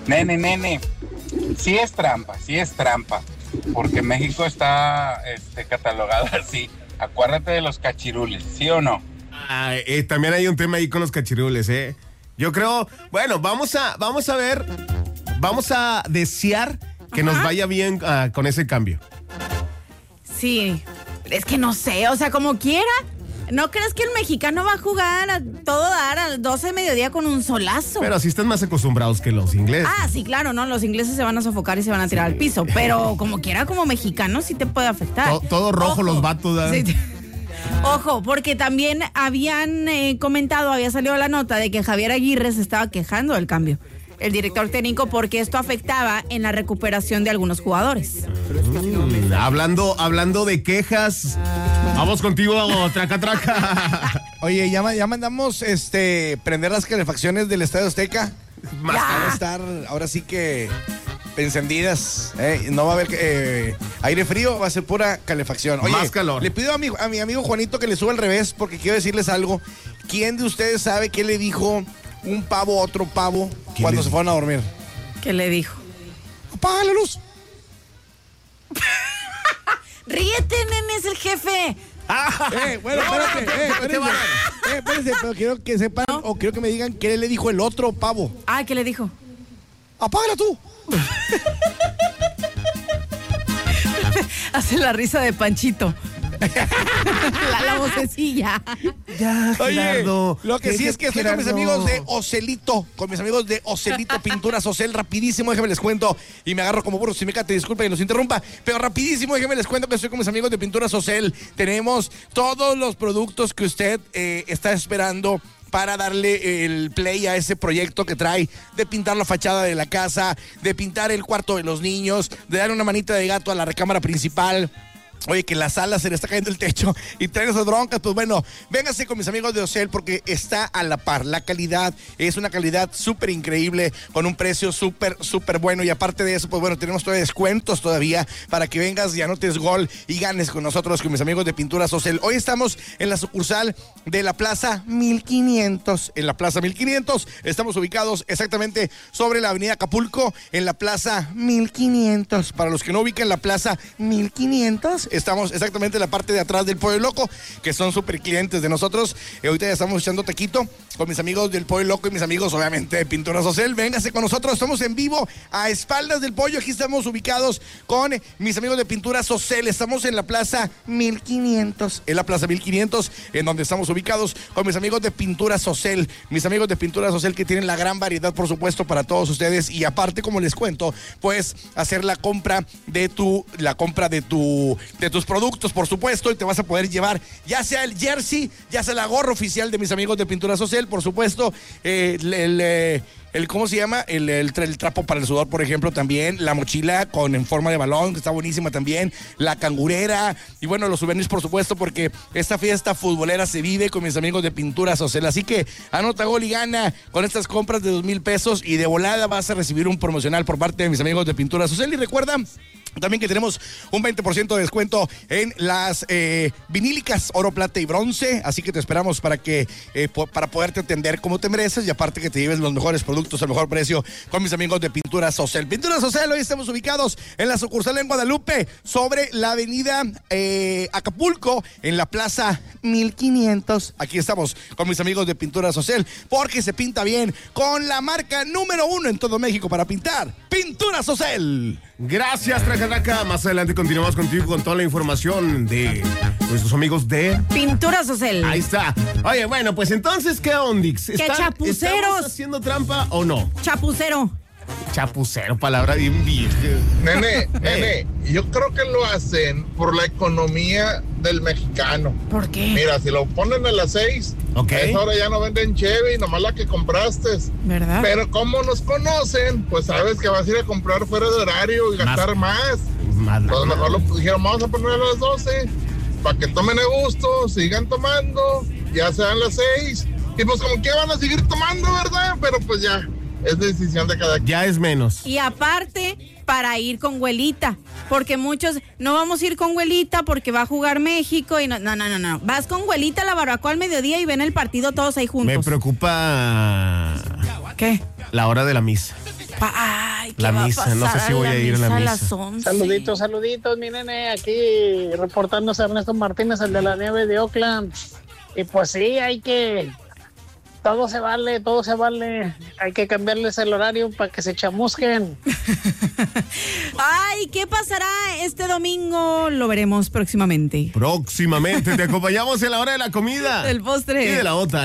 Nene, sí es trampa, porque México está catalogado así. Acuérdate de los cachirules, ¿sí o no? También hay un tema ahí con los cachirules, ¿eh? Yo creo, bueno, vamos a ver, vamos a desear que nos vaya bien con ese cambio. Sí, es que no sé, o sea, como quiera. ¿No crees que el mexicano va a jugar a todo dar a las 12 de mediodía con un solazo? Pero sí están más acostumbrados que los ingleses. Sí, claro, ¿no? Los ingleses se van a sofocar y se van a tirar al piso. Pero como quiera, como mexicano, sí te puede afectar. Todo rojo. Ojo, los vatos. Sí. Ojo, porque también habían comentado, había salido la nota de que Javier Aguirre se estaba quejando del cambio, el director técnico, porque esto afectaba en la recuperación de algunos jugadores. Hablando de quejas, vamos contigo, traca. Oye, ya mandamos prender las calefacciones del Estadio Azteca. Van a estar ahora sí que encendidas. No va a haber aire frío, va a ser pura calefacción. Oye, más calor. Le pido a mi amigo Juanito que le suba al revés porque quiero decirles algo. ¿Quién de ustedes sabe qué le dijo un pavo a otro pavo cuando se fueron a dormir? ¿Qué le dijo? Apaga la luz. Ríete, nene, es el jefe. Bueno, espérense, pero quiero que sepan o quiero que me digan qué le dijo el otro pavo. ¿Qué le dijo? Apágala tú. Hace la risa de Panchito. la vocecilla. Ya, Gerardo. Oye, lo que sí es que estoy Gerardo. con mis amigos de Ocelito Pinturas Ocel. Rapidísimo, déjenme les cuento. Y me agarro como burro, si me cate, disculpen que los interrumpa. Pero rapidísimo, déjenme les cuento que estoy con mis amigos de Pinturas Ocel. Tenemos todos los productos que usted está esperando para darle el play a ese proyecto que trae de pintar la fachada de la casa, de pintar el cuarto de los niños, de darle una manita de gato a la recámara principal. Oye, que la sala se le está cayendo el techo y traen esas broncas, pues bueno, véngase con mis amigos de Ocel porque está a la par. La calidad es una calidad súper increíble, con un precio súper bueno. Y aparte de eso, pues bueno, tenemos todavía descuentos todavía para que vengas y anotes gol y ganes con nosotros, con mis amigos de Pinturas Ocel. Hoy estamos en la sucursal de la Plaza 1500. En la Plaza 1500 estamos ubicados exactamente sobre la avenida Acapulco, en la Plaza 1500. Para los que no ubican la Plaza 1500, estamos exactamente en la parte de atrás del Pollo Loco, que son súper clientes de nosotros. Ahorita ya estamos echando taquito con mis amigos del Pollo Loco y mis amigos, obviamente, de Pinturas Ocel. Véngase con nosotros, estamos en vivo a espaldas del Pollo. Aquí estamos ubicados con mis amigos de Pinturas Ocel. Estamos en la Plaza 1500. En la Plaza 1500, en donde estamos ubicados con mis amigos de Pinturas Ocel. Mis amigos de Pinturas Ocel que tienen la gran variedad, por supuesto, para todos ustedes. Y aparte, como les cuento, pues hacer la compra de tus productos, por supuesto, y te vas a poder llevar ya sea el jersey, ya sea la gorra oficial de mis amigos de Pinturas Ocel, por supuesto, ¿cómo se llama? El trapo para el sudor, por ejemplo, también, la mochila en forma de balón, que está buenísima también, la cangurera, y bueno, los souvenirs, por supuesto, porque esta fiesta futbolera se vive con mis amigos de Pinturas Ocel. Así que anota gol y gana con estas compras de 2,000 pesos y de volada vas a recibir un promocional por parte de mis amigos de Pinturas Ocel. Y recuerda también que tenemos un 20% de descuento en las vinílicas oro, plata y bronce, así que te esperamos para poderte atender como te mereces y aparte que te lleves los mejores productos al mejor precio con mis amigos de Pinturas Ocel. Pinturas Ocel, hoy estamos ubicados en la sucursal en Guadalupe, sobre la avenida Acapulco, en la Plaza 1500. Aquí estamos con mis amigos de Pinturas Ocel, porque se pinta bien con la marca número 1 en todo México para pintar, Pinturas Ocel. Gracias, Traca. Más adelante continuamos contigo con toda la información de nuestros amigos de Pinturas Ocel. Ahí está. Oye, bueno, pues entonces, ¿qué ondix? ¿Qué chapuceros? ¿Estamos haciendo trampa o no? Chapucero. Chapucero, palabra bien vieja. Nene, yo creo que lo hacen por la economía del mexicano. ¿Por qué? Mira, si lo ponen a las 6, Ok. a esa hora ya no venden Chevy, nomás la que compraste. ¿Verdad? Pero como nos conocen, pues sabes que vas a ir a comprar fuera de horario y gastar más. Pues mejor lo dijeron, vamos a poner a las 12, para que tomen a gusto, sigan tomando, ya sean las 6. Y pues como que van a seguir tomando, ¿verdad? Pero pues ya, es decisión de cada quien. Ya es menos. Y aparte, para ir con güelita, porque muchos no vamos a ir con güelita porque va a jugar México y no. Vas con güelita a la barbacoa al mediodía y ven el partido todos ahí juntos. Me preocupa ¿Qué? la hora de la misa. Ay, ¿qué La va misa, a pasar no sé si voy a ir a la misa. las 11? Saluditos, mi nene, aquí reportándose Ernesto Martínez, el de la nieve de Oakland. Y pues sí, todo se vale. Hay que cambiarles el horario para que se chamusquen. Ay, ¿qué pasará este domingo? Lo veremos próximamente. Próximamente te acompañamos en la hora de la comida. Del postre. Y de la otra.